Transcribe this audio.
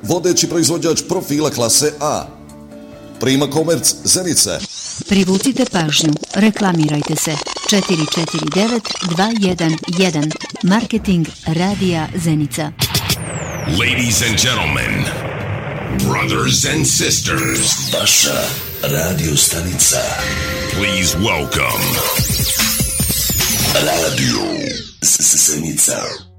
vodeći proizvođač profila klase A. Prima Komerc Zenica. Privucite pažnju, reklamirajte se. 449 211 Marketing Radija Zenica. Ladies and gentlemen, brothers and sisters, vaša radio stanica. Please welcome Radio Zenica.